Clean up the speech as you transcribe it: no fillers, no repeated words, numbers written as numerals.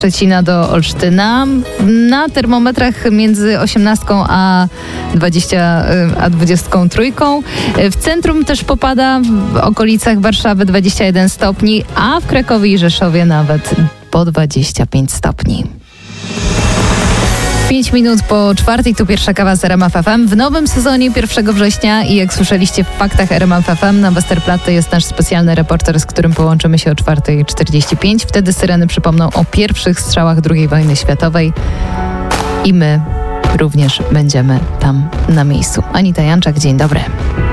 Szczecina do Olsztyna. Na termometrach między 18 a 23. W centrum też popada, w okolicach Warszawy 21 stopni, a w Krakowie i Rzeszowie nawet po 25 stopni. 5 minut po 4, tu pierwsza kawa z RMF FM. W nowym sezonie 1 września i jak słyszeliście w faktach RMF FM, na Westerplatte jest nasz specjalny reporter, z którym połączymy się o 4:45. Wtedy syreny przypomną o pierwszych strzałach II wojny światowej i my również będziemy tam na miejscu. Anita Janczak, dzień dobry.